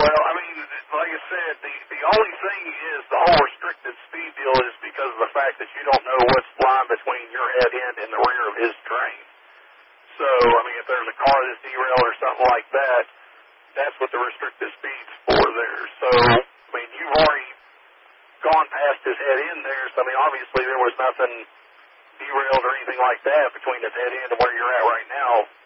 Well, I mean, like I said, the only thing is the whole restricted speed deal is because of the fact that you don't know what's flying between your head end and the rear of his train. So, I mean, if there's a car that's derailed or something like that, that's what the restricted speed's for there. So, I mean, you've already gone past his head end there, so, I mean, obviously there was nothing derailed or anything like that between his head end and where you're at right now.